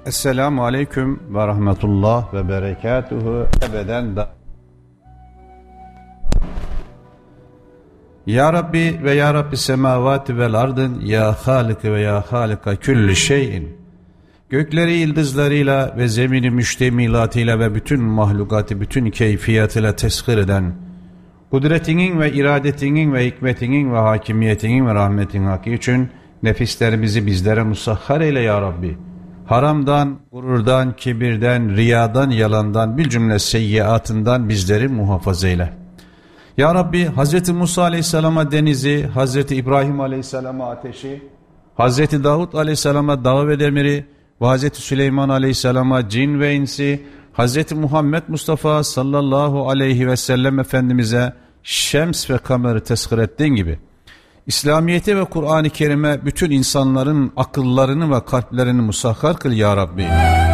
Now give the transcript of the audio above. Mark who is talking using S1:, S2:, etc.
S1: Esselamu Aleyküm ve Rahmetullah ve Berekatuhu ebeden da. Ya Rabbi ve Ya Rabbi semavati vel ardın, Ya Halik ve Ya Halika külli şeyin. Gökleri yıldızlarıyla ve zemini müştemilatıyla ve bütün mahlukatı bütün keyfiyatıyla teshir eden, kudretinin ve iradetinin ve hikmetinin ve hakimiyetinin ve rahmetin hakkı için nefislerimizi bizlere musahhar eyle Ya Rabbi. Haramdan, gururdan, kibirden, riyadan, yalandan, bir cümle seyyiatından bizleri muhafaza eyle. Ya Rabbi, Hz. Musa Aleyhisselam'a denizi, Hz. İbrahim Aleyhisselam'a ateşi, Hz. Davud Aleyhisselam'a dağı ve demiri ve Hz. Süleyman Aleyhisselam'a cin ve insi, Hz. Muhammed Mustafa sallallahu aleyhi ve sellem Efendimiz'e şems ve kameri teshir ettiğin gibi, İslamiyet'e ve Kur'an-ı Kerim'e bütün insanların akıllarını ve kalplerini musahhar kıl Ya Rabbi.